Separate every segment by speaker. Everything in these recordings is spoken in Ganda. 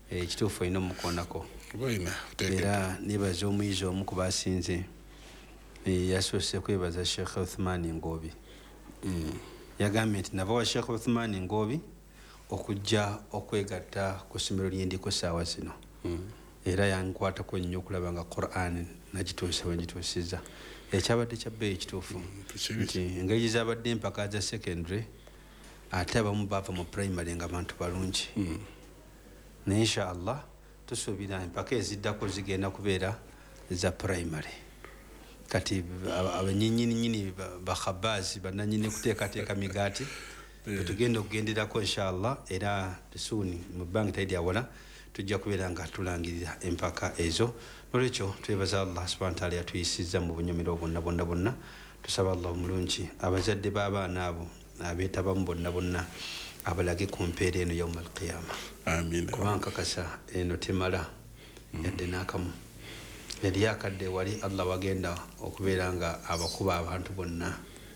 Speaker 1: ekituufu olina omukoonako
Speaker 2: boina
Speaker 1: era nebaza omuyizi omu ku basinze yasoose kwebaza Sheikh Uthman Ngobi yagambye nti nava wa Sheikh Uthman Ngobi okujja okwegatta ku ssomero ly'endiko saawa zino era yankwatako nnyo okulaba nga Quran nagituuse wengituusizza ekyabadde kya bbeeyi ekituufu nti engeri zabadde empaka za secondary ate abamu baava mu primary nga bantu balungi naye inshallah tusuubira empaka eziddako zigenda kubeera za primary kati abanyinyini bakhabazi bananyini kuteekateeka migaati tugenda okugenderako inshallah era tusuuni mu bbanga tali lyawala tujja kubeera nga tulangirira empaka ezo nolwekyo twebaza Allah subhanahu wa ta'ala yatuyisizza mu bunyomero bonna tusaba Allah omulungi abazadde b'abaana abo abeetabamu bonna abalage ku mpeera eno yawma alqiyama kuba nkakasa eno temala yadde n'akamu yali yakadde wali Allah wagenda okubeera nga abakuba abantu bonna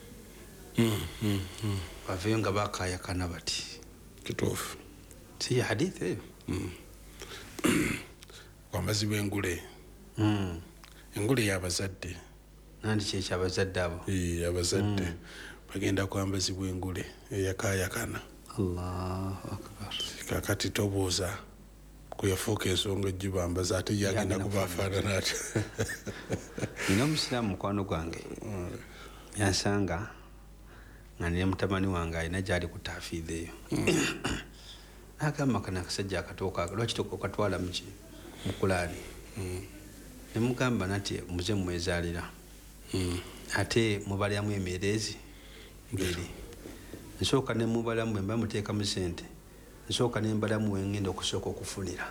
Speaker 1: baveyo nga bakayakana bati
Speaker 2: kituufu
Speaker 1: si hadithi eyo
Speaker 2: wambazi bw'engule engule y'abazadde
Speaker 1: nandi kyekyo abazadde abo
Speaker 2: abazadde bagenda kwambazibwa engule eyakayakana
Speaker 1: Allahu akbar
Speaker 2: kakati tobuuza kuyafuuka ensonga ejibambaza ate yagenda kubafaanana ati
Speaker 1: nina omusiraamu mukwano gwange yansanga nga nine mutabani wange alina gyali ku taafiidha eyo n'agamba kana akasajja akatooka lwaki okatwala muki mukulaani ne mugamba nati muze mwezaalira ate mubalyamu emyereezi ngeri nsooka ne mubalamu emba muteekamu sente nsooka ne mbalamu wengenda okusooka okufunira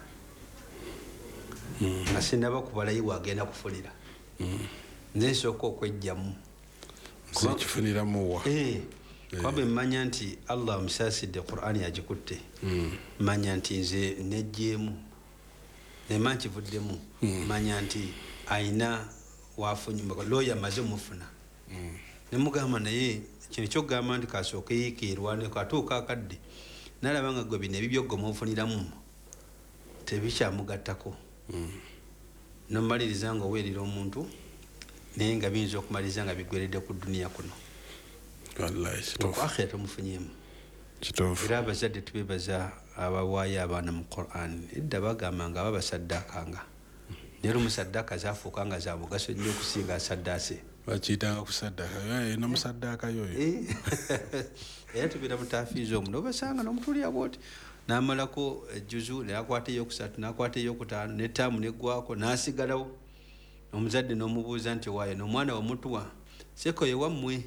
Speaker 1: nga sinaba kubalayi wagenda kufunira nze nsooka okwejjamu
Speaker 2: kifuniramuwa
Speaker 1: kuba bwe mmanya nti Allah omusaasidde Qur'an yagikutte manya nti nze nejjeemu nema nkivuddemu manya nti ayina wafunyuma looya amaze omufuna ne mugamba naye kino kyogamba nti kasooka yiikiirwane katuuka akadde nalaba nga gwe bino ebibyo mwofuniramu tebikyamugattako nomaliriza nga oweerera omuntu naye nga biyinza okumaliriza nga bigweredde ku duniya kuno akhira tomufunyemu era abazadde tubebaza abawaayo abaana mu Quran edda bagamba nga babasaddakanga naye omusaddaaka zafuuka nga za mugaso nnyo okusinga asaddaase
Speaker 2: bakiyitanga kusaddaaka nomusaddaaka yoyo
Speaker 1: era tubeera mutaafiiza omu nobasanga nomutulya bwoti n'amalako ejjuzu nakwata eyokusatu nakwata eyokutaano netaamu neggwako n'asigalawo omuzadde n'omubuuza nti waayo n'omwana wamutuwa seko yewammwe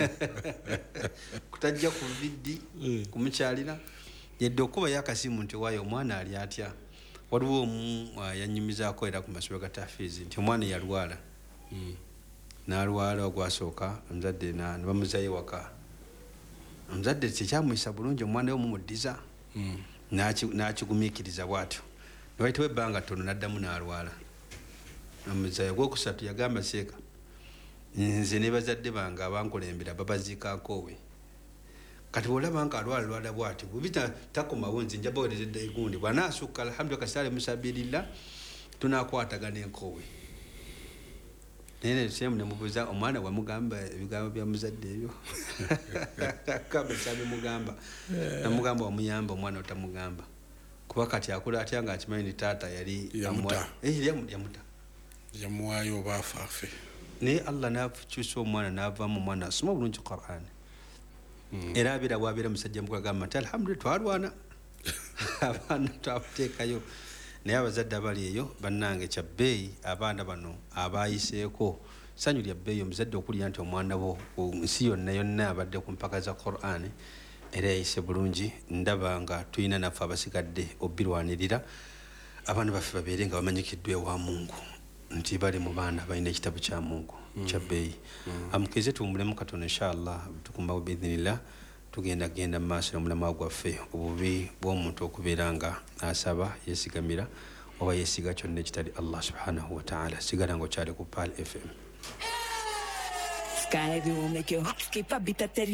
Speaker 1: kutajja ku viddi kumukyalira yedde okubayo akasimu nti waayo omwana ali atya waliwo omu yanyumizaako era ku masomero ga taafiizi nti omwana yalwala n'alwala ogwasooka omuzadde nebamuzayo waka omuzadde kyekyamuyisa bulungi omwana we omumuddiza n'akigumiikiriza bwatyo newaitawo ebbanga ttono n'addamu n'alwala omuzayo gwokusatu yagamba seeka nze ne bazadde bange abankulembera babaziikakoowe kati bwolaba nga alwala bwati bwebita takomawo nze nja baweereza edda egundi bwanaasukka alhamdulillah kasale musabirilla tunakwatagana enkoowe naye semu nemubuuza omwana wamugamba ebigambo bya muzadde ebyo kabesabimugamba namugamba wamuyamba omwana otamugamba kuba kati akula atya nga akimanyi ni taata yali yamuta
Speaker 2: yamuwaayo oba afaafe
Speaker 1: naye Allah nakyusa omwana n'avaamu omwana asoma bulungi Quran era abeera bwabeera musajja mukulu agamba nti alhamdulillah twalwana abaana twabateekayo naye abazadde abali eyo bannange kya bbeeyi abaana bano abayiseeko sanyu lya bbeeyi omuzadde okulya nti omwana wo ku nsi yonna abadde ku mpaka za Quran era yayise bulungi ndaba nga tulina naffe abasigadde obbirwanirira abaana baffe babeere nga bamanyikiddwa ewa Mungu nti bali mu baana balina ekitabo kya Mungu kya bbeeyi amukirize tuwummulemu katono inshallah tukumbawo biidhinillah tugenda mu maaso n'omulamwa gwaffe obubi bw'omuntu okubeera nga asaba yeesigamira oba yeesiga kyonna ekitali Allah subhanahu wa ta'ala sigala ng'okyali ku PAL FM.
Speaker 3: Sky will make your heart skip a bit.